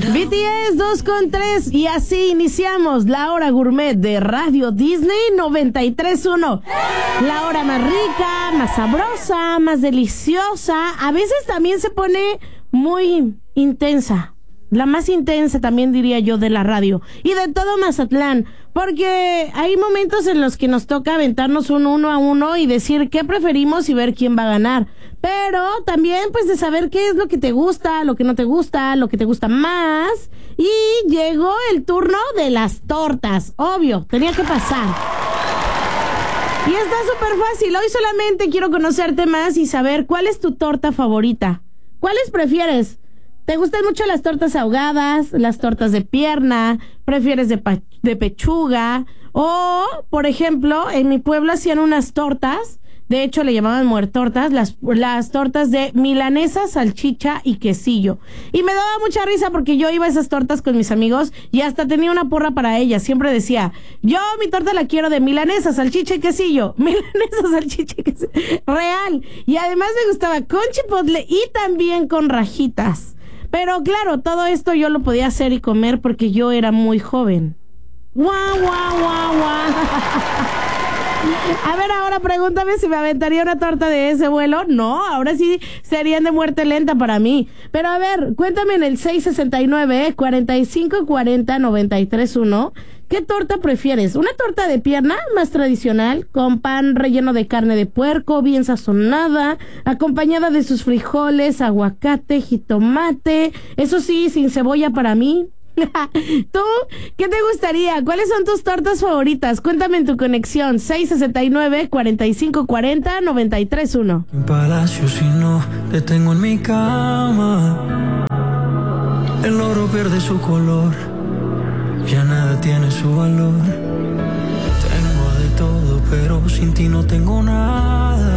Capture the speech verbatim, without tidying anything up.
B T S dos con tres y así iniciamos la hora gourmet de Radio Disney noventa y tres punto uno. La hora más rica, más sabrosa, más deliciosa. A veces también se pone muy intensa. La más intensa también diría yo de la radio y de todo Mazatlán, porque hay momentos en los que nos toca aventarnos un uno a uno y decir qué preferimos y ver quién va a ganar, pero también pues de saber qué es lo que te gusta, lo que no te gusta, lo que te gusta más. Y llegó el turno de las tortas, obvio, tenía que pasar. Y está súper fácil, hoy solamente quiero conocerte más y saber cuál es tu torta favorita. ¿Cuáles prefieres? ¿Te gustan mucho las tortas ahogadas, las tortas de pierna? ¿Prefieres de, pa- de pechuga? O, por ejemplo, en mi pueblo hacían unas tortas, de hecho le llamaban muertortas, las, las tortas de milanesa, salchicha y quesillo. Y me daba mucha risa porque yo iba a esas tortas con mis amigos y hasta tenía una porra para ellas. Siempre decía, yo mi torta la quiero de milanesa, salchicha y quesillo. Milanesa, salchicha y quesillo. Real. Y además me gustaba con chipotle y también con rajitas. Pero claro, todo esto yo lo podía hacer y comer porque yo era muy joven. ¡Guau, guau, guau, guau! A ver, ahora pregúntame si me aventaría una torta de ese vuelo. No, ahora sí serían de muerte lenta para mí. Pero a ver, cuéntame en el seis sesenta y nueve, cuarenta y cinco cuarenta, noventa y tres uno. ¿Qué torta prefieres? ¿Una torta de pierna más tradicional, con pan relleno de carne de puerco, bien sazonada, acompañada de sus frijoles, aguacate, jitomate? Eso sí, sin cebolla para mí. ¿Tú? ¿Qué te gustaría? ¿Cuáles son tus tortas favoritas? Cuéntame en tu conexión. seis sesenta y nueve, cuarenta y cinco cuarenta, noventa y tres uno. En palacio si no te tengo en mi cama, el oro pierde su color, ya nada tiene su valor. Tengo de todo, pero sin ti no tengo nada.